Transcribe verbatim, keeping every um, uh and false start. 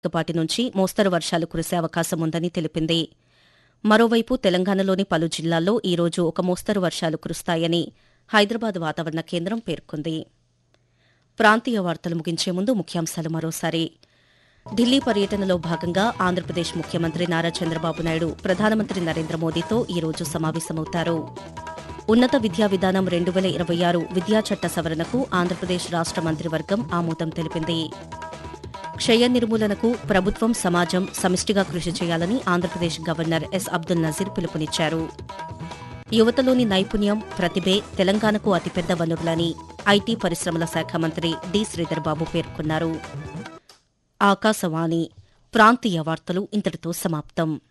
తేలికపాటి నుంచి మోస్తరు వర్షాలు కురిసే అవకాశం ఉందని తెలిపింది. మరోవైపు తెలంగాణలోని పలు జిల్లాల్లో ఈ రోజు ఒక మోస్తరు వర్షాలు కురుస్తాయని హైదరాబాద్ వాతావరణ కేంద్రం పేర్కొంది. ప్రాంతీయ వార్తలు ముగించే ముందు ముఖ్యాంశాలు మరోసారి. ఢిల్లీ పర్యటనలో భాగంగా ఆంధ్రప్రదేశ్ ముఖ్యమంత్రి నారా చంద్రబాబు నాయుడు ప్రధానమంత్రి నరేంద్ర మోదీతో ఈ రోజు సమావేశమవుతారు. ఉన్నత విద్యా విధానం రెండు వేల ఇరవై ఆరు విద్యా చట్ట సవరణకు ఆంధ్రప్రదేశ్ రాష్ట మంత్రివర్గం ఆమోదం తెలిపింది. క్షయ నిర్మూలనకు ప్రభుత్వం సమాజం సమిష్టిగా కృషి చేయాలని ఆంధ్రప్రదేశ్ గవర్నర్ ఎస్ అబ్దుల్ నజీర్ పిలుపునిచ్చారు. యువతలోని నైపుణ్యం, ప్రతిభే తెలంగాణకు అతిపెద్ద వనరులని ఐటీ పరిశ్రమల శాఖ మంత్రి డి శ్రీధర్బాబు పేర్కొన్నారు. ఆకాశవాణి ప్రాంతీయ వార్తలు ఇంతటితో సమాప్తం.